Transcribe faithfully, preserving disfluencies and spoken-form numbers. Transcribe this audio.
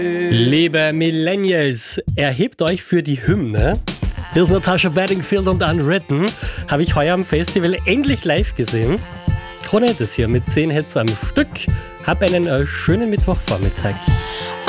Liebe Millennials, erhebt euch für die Hymne. Hier ist Natasha Bedingfield und Unwritten. Habe ich heuer am Festival endlich live gesehen. Krone ist hier mit zehn Hits am Stück. Hab einen äh, schönen Mittwochvormittag.